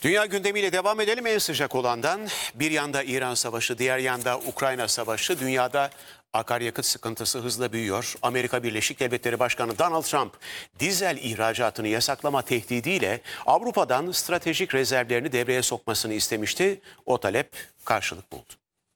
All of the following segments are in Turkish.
Dünya gündemiyle devam edelim. En sıcak olandan bir yanda İran Savaşı, diğer yanda Ukrayna Savaşı. Dünyada akaryakıt sıkıntısı hızla büyüyor. Amerika Birleşik Devletleri Başkanı Donald Trump dizel ihracatını yasaklama tehdidiyle Avrupa'dan stratejik rezervlerini devreye sokmasını istemişti. O talep karşılık buldu.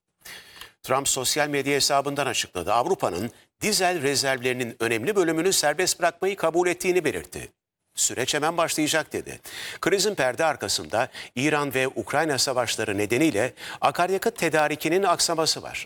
Trump sosyal medya hesabından açıkladı. Avrupa'nın dizel rezervlerinin önemli bölümünü serbest bırakmayı kabul ettiğini belirtti. Süreç hemen başlayacak dedi. Krizin perde arkasında İran ve Ukrayna savaşları nedeniyle akaryakıt tedarikinin aksaması var.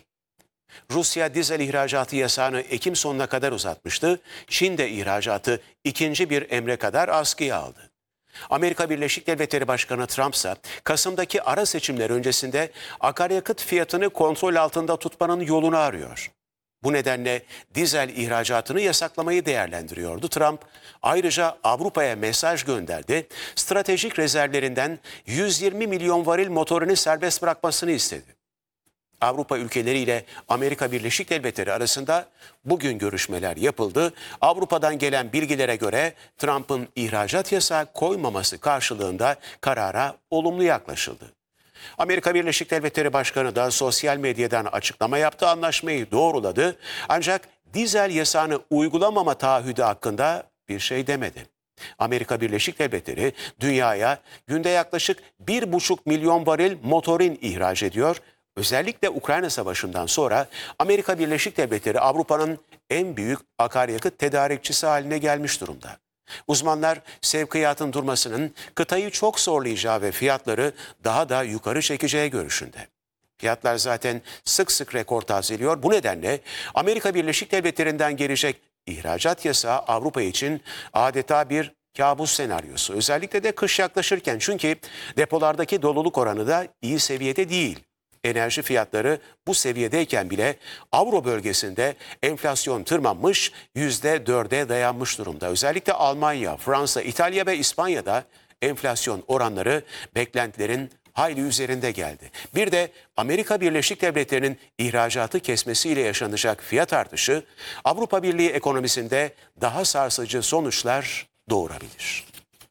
Rusya dizel ihracatı yasağını Ekim sonuna kadar uzatmıştı. Çin de ihracatı ikinci bir emre kadar askıya aldı. Amerika Birleşik Devletleri Başkanı Trump ise Kasım'daki ara seçimler öncesinde akaryakıt fiyatını kontrol altında tutmanın yolunu arıyor. Bu nedenle dizel ihracatını yasaklamayı değerlendiriyordu. Trump ayrıca Avrupa'ya mesaj gönderdi. Stratejik rezervlerinden 120 milyon varil motorunu serbest bırakmasını istedi. Avrupa ülkeleriyle Amerika Birleşik Devletleri arasında bugün görüşmeler yapıldı. Avrupa'dan gelen bilgilere göre Trump'ın ihracat yasağı koymaması karşılığında karara olumlu yaklaşıldı. Amerika Birleşik Devletleri Başkanı da sosyal medyadan açıklama yaptı, anlaşmayı doğruladı. Ancak dizel yasağını uygulamama taahhüdü hakkında bir şey demedi. Amerika Birleşik Devletleri dünyaya günde yaklaşık 1,5 milyon varil motorin ihraç ediyor. Özellikle Ukrayna Savaşı'ndan sonra Amerika Birleşik Devletleri Avrupa'nın en büyük akaryakıt tedarikçisi haline gelmiş durumda. Uzmanlar sevkiyatın durmasının kıtayı çok zorlayacağı ve fiyatları daha da yukarı çekeceği görüşünde. Fiyatlar zaten sık sık rekor tazeliyor. Bu nedenle Amerika Birleşik Devletleri'nden gelecek ihracat yasağı Avrupa için adeta bir kabus senaryosu. Özellikle de kış yaklaşırken, çünkü depolardaki doluluk oranı da iyi seviyede değil. Enerji fiyatları bu seviyedeyken bile Avro bölgesinde enflasyon tırmanmış, %4'e dayanmış durumda. Özellikle Almanya, Fransa, İtalya ve İspanya'da enflasyon oranları beklentilerin hayli üzerinde geldi. Bir de Amerika Birleşik Devletleri'nin ihracatı kesmesiyle yaşanacak fiyat artışı Avrupa Birliği ekonomisinde daha sarsıcı sonuçlar doğurabilir.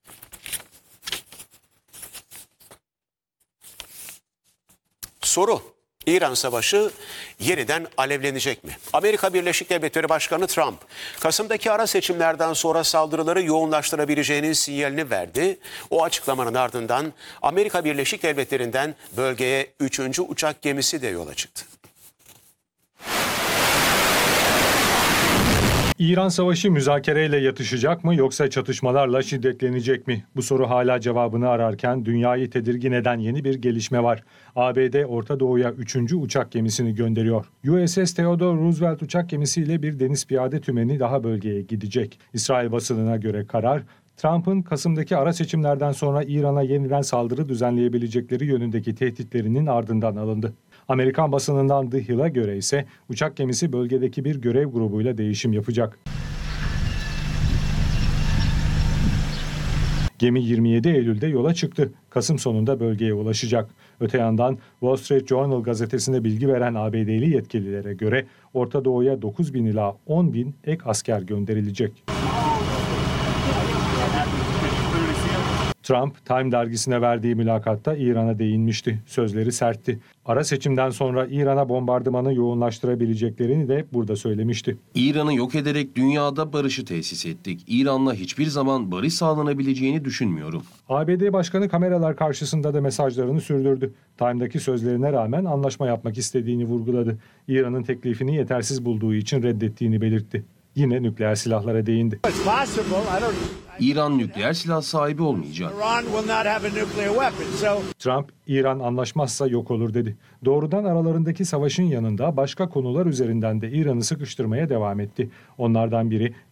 Soru: İran Savaşı yeniden alevlenecek mi? Amerika Birleşik Devletleri Başkanı Trump, Kasım'daki ara seçimlerden sonra saldırıları yoğunlaştırabileceğinin sinyalini verdi. O açıklamanın ardından Amerika Birleşik Devletleri'nden bölgeye 3. uçak gemisi de yola çıktı. İran Savaşı müzakereyle yatışacak mı yoksa çatışmalarla şiddetlenecek mi? Bu soru hala cevabını ararken dünyayı tedirgin eden yeni bir gelişme var. ABD Orta Doğu'ya 3. uçak gemisini gönderiyor. USS Theodore Roosevelt uçak gemisiyle bir deniz piyade tümeni daha bölgeye gidecek. İsrail basınına göre karar, Trump'ın Kasım'daki ara seçimlerden sonra İran'a yeniden saldırı düzenleyebilecekleri yönündeki tehditlerinin ardından alındı. Amerikan basınından The Hill'a göre ise uçak gemisi bölgedeki bir görev grubuyla değişim yapacak. Gemi 27 Eylül'de yola çıktı. Kasım sonunda bölgeye ulaşacak. Öte yandan Wall Street Journal gazetesine bilgi veren ABD'li yetkililere göre Orta Doğu'ya 9.000 ila 10.000 ek asker gönderilecek. Trump, Time dergisine verdiği mülakatta İran'a değinmişti. Sözleri sertti. Ara seçimden sonra İran'a bombardımanı yoğunlaştırabileceklerini de burada söylemişti. İran'ı yok ederek dünyada barışı tesis ettik. İran'la hiçbir zaman barış sağlanabileceğini düşünmüyorum. ABD Başkanı kameralar karşısında da mesajlarını sürdürdü. Time'daki sözlerine rağmen anlaşma yapmak istediğini vurguladı. İran'ın teklifini yetersiz bulduğu için reddettiğini belirtti. Yine nükleer silahlara değindi. İran nükleer silah sahibi olmayacak. Trump, İran anlaşmazsa yok olur dedi. Doğrudan aralarındaki savaşın yanında başka konular üzerinden de İran'ı sıkıştırmaya devam etti. Onlardan biri